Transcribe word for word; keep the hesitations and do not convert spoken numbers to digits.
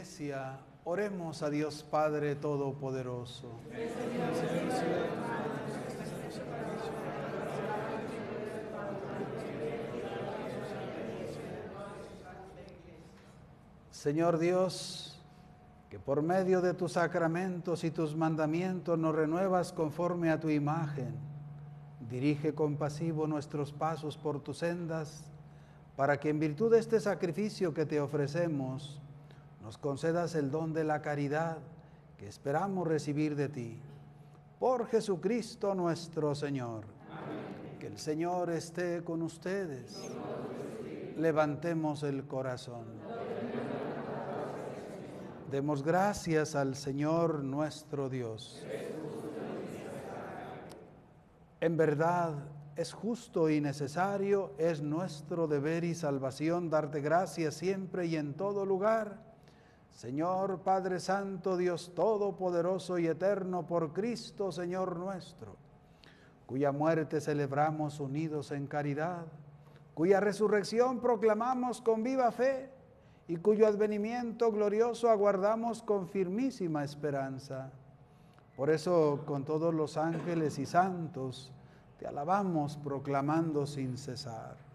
Iglesia, oremos a Dios Padre Todopoderoso. Señor Dios, que por medio de tus sacramentos y tus mandamientos nos renuevas conforme a tu imagen, dirige compasivo nuestros pasos por tus sendas, para que en virtud de este sacrificio que te ofrecemos, nos concedas el don de la caridad que esperamos recibir de ti. Por Jesucristo nuestro Señor. Amén. Que el Señor esté con ustedes. Levantemos el corazón. Demos gracias al Señor nuestro Dios. En verdad, es justo y necesario, es nuestro deber y salvación darte gracias siempre y en todo lugar, Señor Padre Santo, Dios Todopoderoso y Eterno, por Cristo, Señor nuestro, cuya muerte celebramos unidos en caridad, cuya resurrección proclamamos con viva fe y cuyo advenimiento glorioso aguardamos con firmísima esperanza. Por eso, con todos los ángeles y santos, te alabamos proclamando sin cesar.